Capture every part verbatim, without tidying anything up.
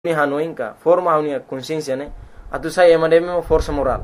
ni hanoinka forma unia consciência né atu sai ema deme força moral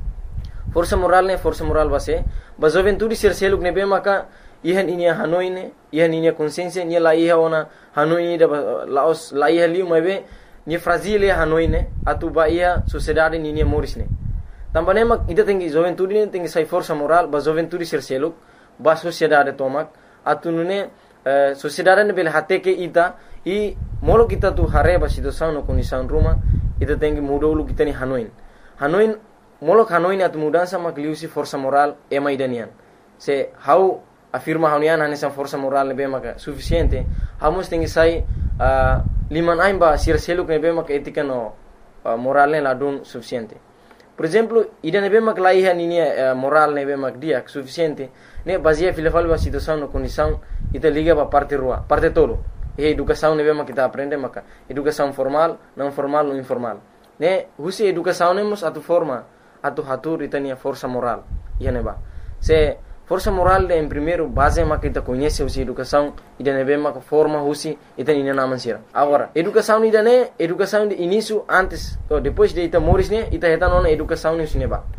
força moral ne força moral base ba juventude ser seluk ne be maka ihan inia hanoine ihan inia consciência ni la iha ona hanoine da laos la iha liu mebe ni fragile hanoine atu ba iha sociedade ni ni moris ne tambane mak ida tengi juventude ne tengi sai força moral ba juventude ser seluk ba sociedade tomak atu nune uh, sociedade ne bele hate ke ita i molo kita tu hare ba situação no condição ruma ita tengi mudolu kita ni hanoin hanoin molo hanoin atu mudança mak liusi força moral ema idanian se how afirma haunian hanesa força moral ne be maka suficiente hamos tengi sai uh, liman aimba sir seluk ne be maka etika no uh, moral ne ladun suficiente por exemplo ida ne be mak lai ha ni uh, moral ne be mak dia suficiente ne basia filefal ba situação no condição ita liga ba parte rua parte tolo e educação ne be mak kita aprende maka educação formal não formal não informal ne husi educação ne mos atu forma atu hatur itania força moral ia ba se força moral em primeiro base mak kita conhece husi educação ida ne be mak forma husi itani na mansira agora educação ida ne educação de início antes ou depois de ita moris ne ita eta non educação ne usine ba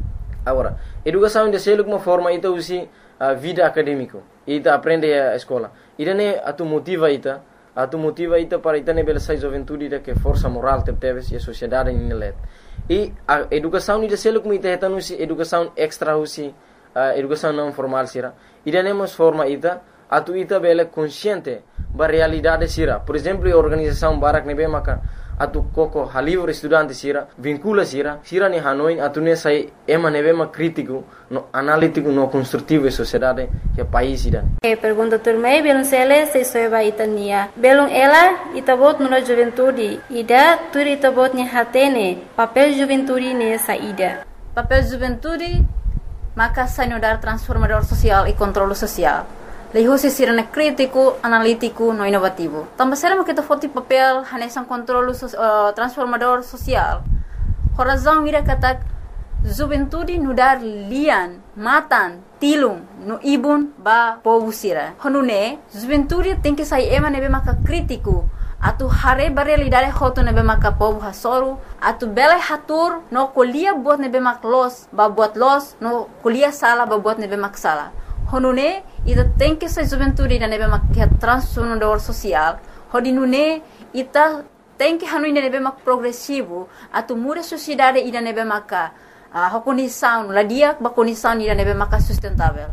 agora educação de seluk uma forma ita usi uh, vida acadêmico ita aprende a escola ida ne atu motiva ita atu motiva ita para ita ne bela sai juventude ida que força moral te teves e a sociedade ni let e a educação ida seluk mu ita eta usi educação extra usi uh, educação não formal sira ida ne mos forma ita atu ita bela consciente ba realidade sira por exemplo a organização barak ne be maka atu koko halivre estudante sira vincula sira sira ni hanoin atu ne sai ema ne bema crítico no analítico no construtivo e sociedade que país ida e pergunta turmei belum sele se soeba itania belum ela itabot no juventude ida turi itabot ni hatene papel juventude ne saída papel juventude maka sai no dar transformador social e controle social Leho se sirene crítico, analítico, no inovativo. Também será que foto papel hanesan controle uh, transformador social. Horazão ira kata juventude no dar lian, matan, tilung, no ibun ba povo sira. Honune juventude tem que sair ema nebe maka crítico. Atu hare ba realidade hoto nebe maka povo hasoru. Atu bela hatur no kolia buat nebe mak los, ba buat los, no kolia sala ba buat nebe mak sala. Honune ita tem que ser juventude ida nebe mak transformador social. Hodinune ita tem que hanu ida nebe mak progressivo. Atu muda sociedade ida nebe mak uh, condição ladia ba condição ida nebe mak sustentável.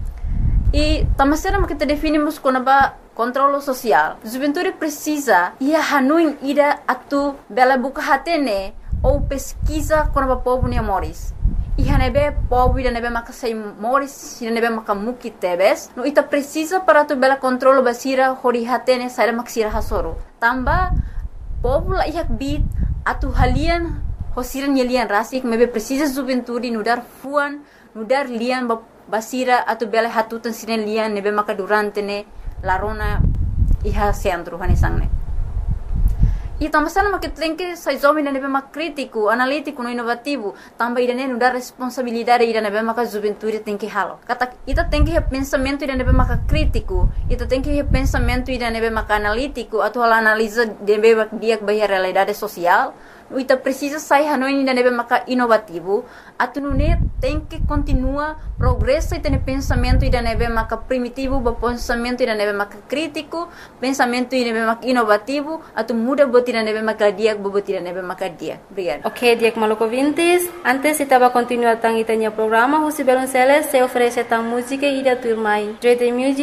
E tamasera mak kita definimos como ba controle social. Juventude precisa ia hanu ida atu bela buka hatene ou pesquisa como ba povo ni amoris. Iha nebe povo ida nebe maka sai moris ida nebe maka muki tebes no ita precisa para tu bela controlo basira hori hatene sai maksira hasoro tamba povo la ihak bit atu halian hosiran yelian rasik mebe precisa juventude no dar fuan no dar lian basira atu bela hatutan sinen lian nebe maka durante ne larona iha centro hanesangne E tamasana mak tem que sai jovem nebe mak crítico, analítico, no inovativo, também ida ne dar responsabilidade ida nebe mak juventude tem que halo. Kata ita tem que pensamento ida nebe mak crítico, ita tem que pensamento ida nebe mak analítico, atau analisa nebe mak dia bahia realidade social. Ita precisa sai hanoi ida nebe mak inovativo, atu nune tem que continua progresso ita ne pensamento ida nebe mak primitivo, ba pensamento ida nebe mak crítico, pensamento ida nebe mak inovativo, atu muda tira nebe makadiak bobo tira nebe makadia. Obrigada. Ok, Diak Maloko Vintes. Antes estava continuar tang itanya programa, Husi Belonceles se oferece tang música e da turmai. Dread Music